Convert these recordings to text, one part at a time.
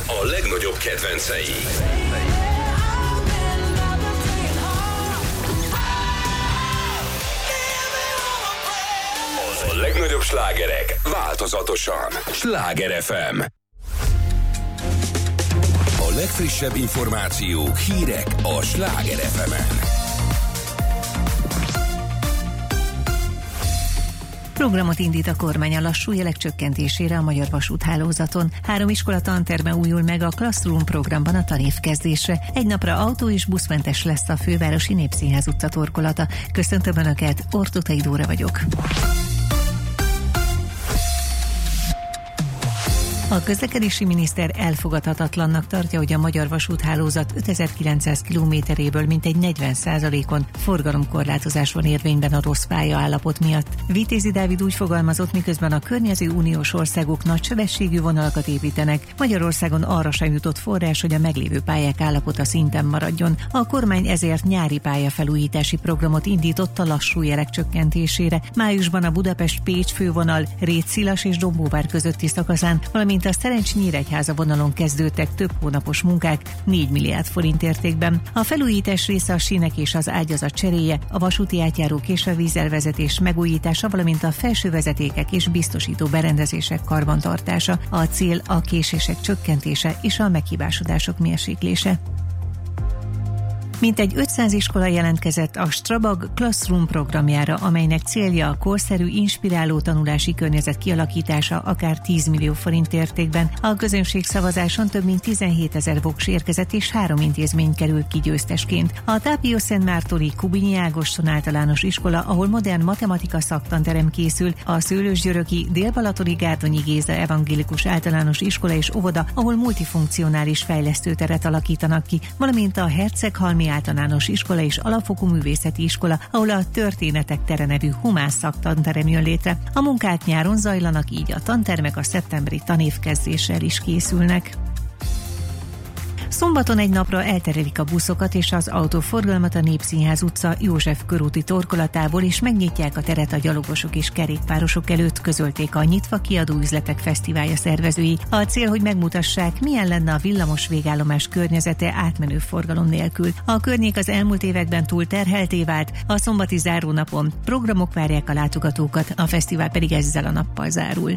a legnagyobb kedvencei. A legnagyobb slágerek változatosan. Sláger FM. A legfrissebb információk, hírek a Sláger FM-en. Programot indít a kormány a lassú jelek csökkentésére a magyar vasúthálózaton. 3 iskola tanterme újul meg a Classroom programban a tanévkezdésre. Egy napra autó- és buszmentes lesz a fővárosi Népszínház utca torkolata. Köszöntöm Önöket, Ortutay Dóra vagyok. A közlekedési miniszter elfogadhatatlannak tartja, hogy a magyar vasúthálózat 5900 kilométeréből mintegy 40%-on forgalomkorlátozás van érvényben a rossz pályaállapot miatt. Vitézi Dávid úgy fogalmazott, miközben a környező uniós országok nagysebességű vonalakat építenek, Magyarországon arra sem jutott forrás, hogy a meglévő pályák állapota szinten maradjon. A kormány ezért nyári pályafelújítási programot indított a lassú jelek csökkentésére. Májusban a Budapest-Pécs fővonal Rétszilas és Dombóvár közötti szakaszán, valamint a Szerencs-Nyíregyháza vonalon kezdődtek több hónapos munkák 4 milliárd forint értékben. A felújítás része a sínek és az ágyazat cseréje, a vasúti átjárók és a vízelvezetés megújítása, valamint a felső vezetékek és biztosító berendezések karbantartása. A cél a késések csökkentése és a meghibásodások mérséklése. Mintegy 500 iskola jelentkezett a Strabag Classroom programjára, amelynek célja a korszerű, inspiráló tanulási környezet kialakítása akár 10 millió forint értékben. A közönségszavazáson több mint 17 000 voks érkezett és 3 intézmény került ki győztesként. A Tápió-Szentmártoni Kubinyi Ágoston általános iskola, ahol modern matematika szaktanterem készül, a Szőlősgyöröki Dél-Balatoni Gárdonyi Géza evangélikus általános iskola és óvoda, ahol multifunkcionális fejlesztőteret alakítanak ki, valamint a Herceghalmi általános iskola és alapfokú művészeti iskola, ahol a Történetek tere nevű humán szaktanterem jön létre. A munkák nyáron zajlanak, így a tantermek a szeptemberi tanévkezdéssel is készülnek. Szombaton egy napra elterelik a buszokat és az autóforgalmat a Népszínház utca József körúti torkolatából, és megnyitják a teret a gyalogosok és kerékpárosok előtt, közölték a Nyitva Kiadó Üzletek Fesztiválja szervezői. A cél, hogy megmutassák, milyen lenne a villamos végállomás környezete átmenő forgalom nélkül. A környék az elmúlt években túl terhelté vált, a szombati zárónapon programok várják a látogatókat, a fesztivál pedig ezzel a nappal zárul.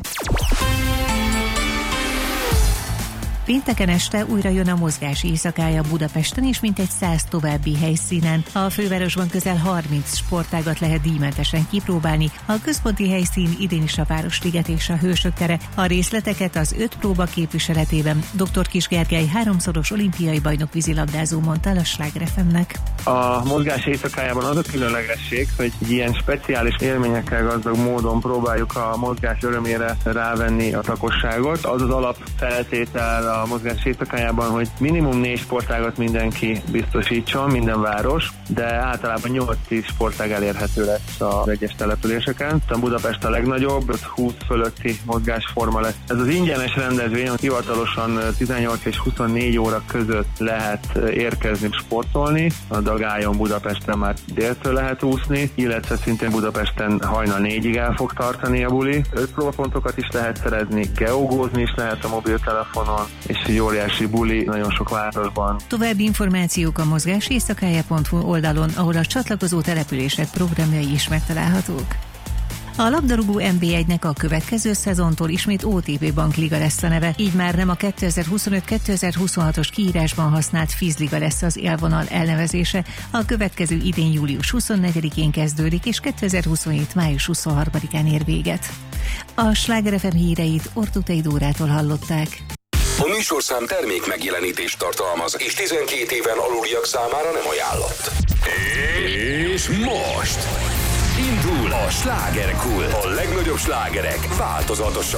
Pénteken este újra jön a mozgás éjszakája Budapesten, és mintegy 100 további helyszínen. A fővárosban közel 30 sportágat lehet díjmentesen kipróbálni. A központi helyszín idén is a Városliget és a Hősök tere. A részleteket az 5 próba képviseletében dr. Kiss Gergely 3-szoros olimpiai bajnok vízilabdázó mondta a Sláger FM-nek. A mozgás éjszakájában az a különlegesség, hogy egy ilyen speciális élményekkel gazdag módon próbáljuk a mozgás örömére rávenni a lakosságot. Az az alapfeltétel a mozgás éjszakájában, hogy minimum 4 sportágat mindenki biztosítson, minden város, de általában 8-10 sportág elérhető lesz az egyes településeken. A Budapest a legnagyobb, 20 fölötti mozgásforma lesz. Ez az ingyenes rendezvény, hivatalosan 18 és 24 óra között lehet érkezni, sportolni. A Dagályon Budapesten már déltől lehet úszni, illetve szintén Budapesten hajnal 4-ig el fog tartani a buli. 5 próbapontokat is lehet szerezni, geogózni is lehet a mobiltelefonon, és egy óriási buli nagyon sok városban. További információk a mozgáséjszakája.hu oldalon, ahol a csatlakozó települések programjai is megtalálhatók. A labdarúgó NB1-nek a következő szezontól ismét OTP Bankliga lesz a neve, így már nem a 2025-2026-os kiírásban használt Fizliga lesz az élvonal elnevezése. A következő idén július 24-én kezdődik, és 2027. május 23-án ér véget. A Sláger FM híreit Ortutay Dórától hallották. A műsorszám termék megjelenítést tartalmaz, és 12 éven aluliak számára nem ajánlott. És most indul a Slágerkult. A legnagyobb slágerek változatosan.